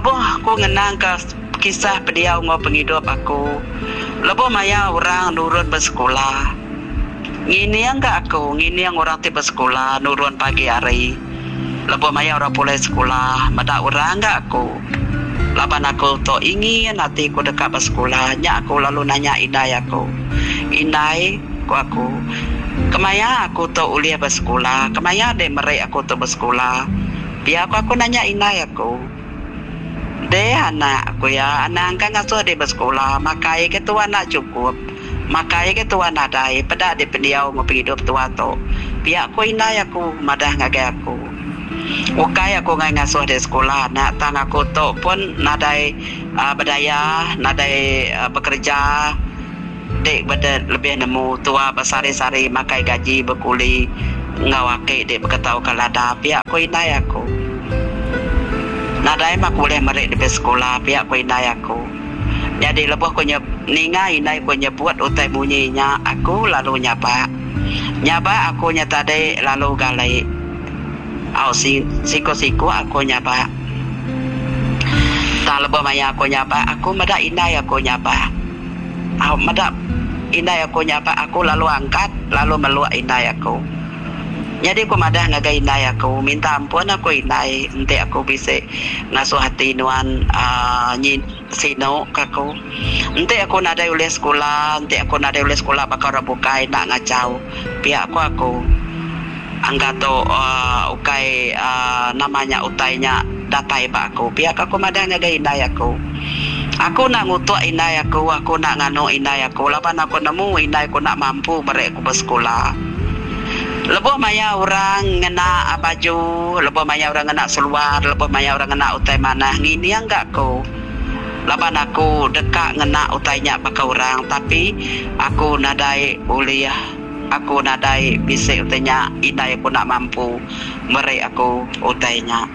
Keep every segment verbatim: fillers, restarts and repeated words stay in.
Lebuh aku ngenang ke kisah beliau ngau penghidup aku. Lebuh maya orang nurun bersekolah. Ngini yang gak aku, ngini yang orang tiba sekolah nurun pagi hari. Lebuh maya orang pulai sekolah, mada orang gak aku. Laban aku to ingin nanti aku dekat bersekolah, nya aku lalu nanya inai aku. Inai ku aku, kemaya aku to uliah bersekolah, kemaya dek merek aku to bersekolah. Biar aku aku nanya inai aku. Deh anak aku ya, anak kan ngasuh di bersekolah, makai ke tua nak cukup. Makai ke tua nak dai, pada di pendiau ngopi hidup tua tu. Biar aku inai aku, madah ngagai aku. Ukai aku ngai ngasuh di sekolah, nak tang aku tu pun nadai uh, berdaya, nadai uh, bekerja. Dek benda lebih nemu tua bersari-sari makai gaji berkuli ngawake dek berketau kalada. Biar aku inai aku. Nadai mak boleh merek di sekolah, biar aku inai aku. Jadi lebuh aku nyep ningai inai aku nyebut utai bunyinya aku lalu nyapa. Nyapa aku nyatade lalu galai. Au si siku-siku aku nyapa. Tak lebuh maya aku nyapa, aku mada inai aku nyapa. Au mada inai aku nyapa, aku lalu angkat lalu meluak inai aku. Jadi aku madah ngagai inai aku, minta ampun aku inai, nanti aku bisa ngasuh hati nuan uh, nyin sino kaku. Nanti aku nadai oleh sekolah, nanti aku nadai oleh sekolah bakal rabukai nak ngacau. Pihak aku aku anggato uh, ukai uh, namanya utainya datai pak aku. Pihak aku madah ngagai inai aku. Aku nak ngutuk inai aku, aku nak ngano inai aku. Lapan aku nemu inai aku nak mampu merek aku bersekolah. Lebuh maya orang ngena baju, lebuh maya orang ngena seluar, lebuh maya orang ngena utai mana ngini yang gak aku. Laban aku dekat ngena utainya pakai orang, tapi aku nadai uliah, aku nadai bisik utainya, inai aku nak mampu merek aku utainya.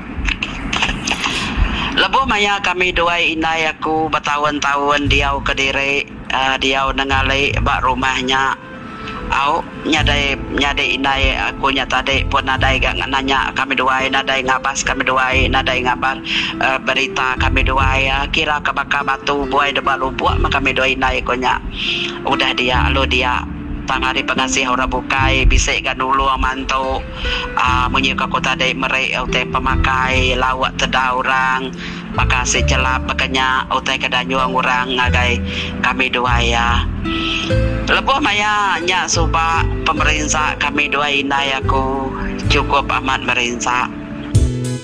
Lebuh maya kami dua inai aku bertahun-tahun diau ke diri, uh, diau nengali bak rumahnya. Au nyadai nyadai inai aku nyatade pun nadai gak nanya kami dua nadai ngabas kami dua nadai ngabar uh, berita kami dua ya kira ke bakar batu buai deba lubuak maka kami dua inai konya udah dia lo dia tang hari pengasih orang bukai bisik kan dulu mantu uh, menyuk aku tadi merek utai pemakai lawak teda orang makasih celap pakanya utai kedanyuang orang ngagai kami dua ya. Lebuh maya nya suba pemerintah kami dua inai aku cukup amat merinsak.